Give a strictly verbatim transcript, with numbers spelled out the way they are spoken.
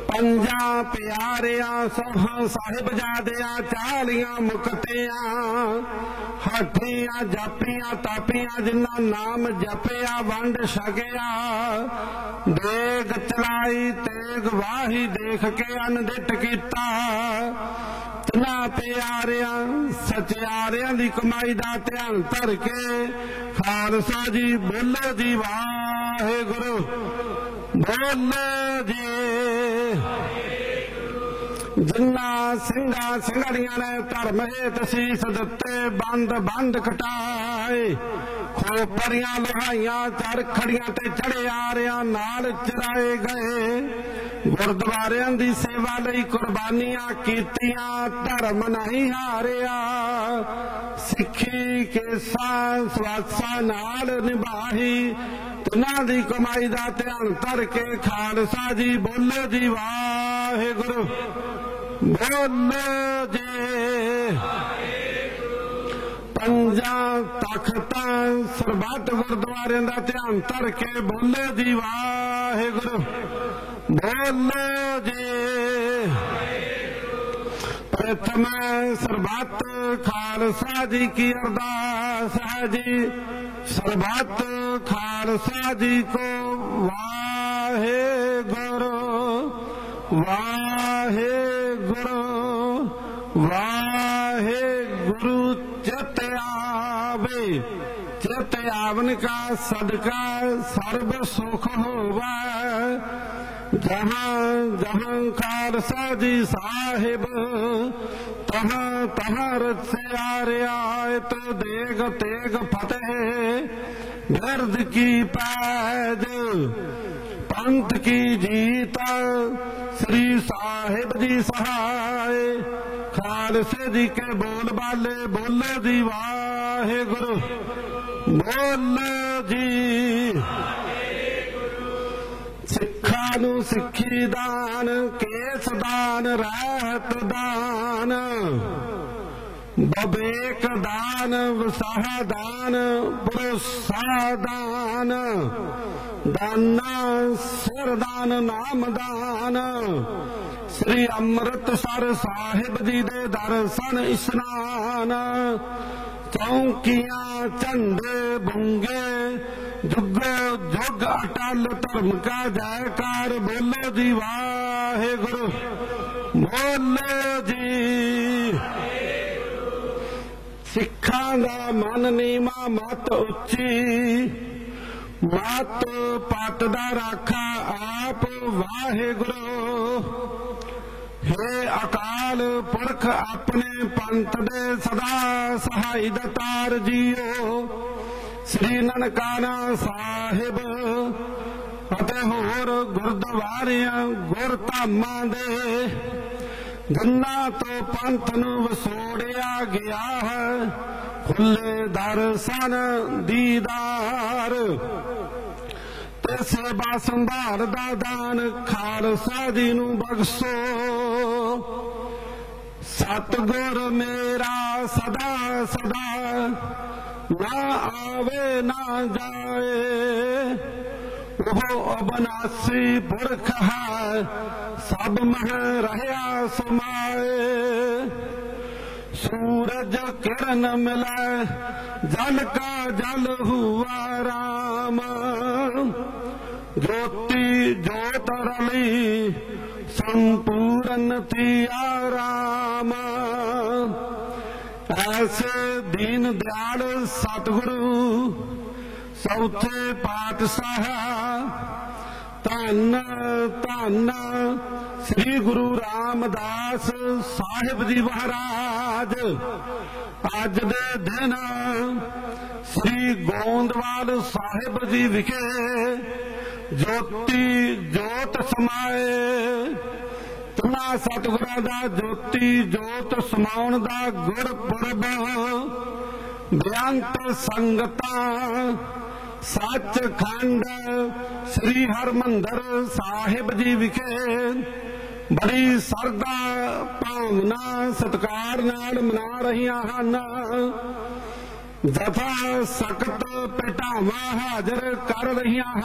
पंजा प्यारिया सोह साहिब जादिया चालियां मुकतियां हाठियां जापियां तापियां जिन्ना नाम जपिया वंड छकिया देग चलाई तेग वाही देख के अनदिट कीता तिना प्यारिया सचियारियां दी कमाई दा ध्यान धर के खालसा जी बोलो जी वाहिगुरू बोलो जी जिन्ना सिंगा सिंगड़ियां ने धर्म हेत सीस दिते बंद बंद कटाए खोपरियां लुहाइयां चढ़ खड़ियां ते चढ़े आरियां नाल चराए गए गुरुद्वारियां दी सेवा लई कुर्बानियां कीतियां धर्म नहीं हारिया सिक्खी केसा स्वासा नाल निभाही तिन्हां दी कमाई दा ध्यान धर के खालसा जी बोलो जी वाहिगुरू बोलो जी पंजा तख्तां सरबत गुरुद्वारे दा ध्यान धर के बोलो जी वाहिगुरू बोलो जी प्रथम सरबत खालसा जी की अरदास है जी सरबत खालसा जी को वाहिगुरू वाहिगुरू वाहिगुरू चित आवे चित आवन का सदका सर्व सुख होवा जहाँ जहाँ खालसा जी साहिब तहाँ तहाँ रत से आरिया तो देग तेग फतेह दर्द की पैज पंथ की जीत श्री साहिब जी सहाय खालसे जी के बोल बाले बोलो जी वाहिगुरू बोलो जी सिखा नू सिखी दान केस दान रहत दान बबेक दान वसाह दान पुरुषा दान दाना सिर दान नाम दान श्री अमृतसर साहिब जी दे दर्शन इस्नान चौकियां झंडे बुंगे जुगो जुग अटल धर्म का जयकार बोलो जी वाहिगुरू बोलो जी सिखा दा मन नीमा मत उच्ची मत पट दा राखा आप वाहिगुरू हे अकाल पुरख अपने पंथ दे सदा सहाय दतार जियो श्री ननकाना साहिब अते होर गुरुद्वारियां गुरधामां दे जिन्ना तो पंथ नू वसोड़िया गया है खुले दर्शन दीदार ते सेवा संभाल दा दान खालसा जी नू बख्शो सतगुर मेरा सदा सदा ना आवे ना जाए वो अबनासी पुरख है सब मह रहया समाए सूरज किरण मिले जल का जल हुआ राम ज्योति ज्योत रली संपूर्ण थी आराम ऐसे दीन दयाल सतगुरु चौथे पातशाह धन धन श्री गुरु रामदास साहिब जी महाराज अज दे दिन श्री गोंदवाल साहिब जी विखे ज्योति ज्योत समाए तिना सतगुरां दा ज्योति ज्योत समाउण दा गुरपुरब बेअंत संगतां सचखंड श्री हरमंदर साहिब जी विखे बड़ी सरदा भावना सत्कार नाल मना रहियां हन। जथा सख्त पिटावां हाजर कर रहियां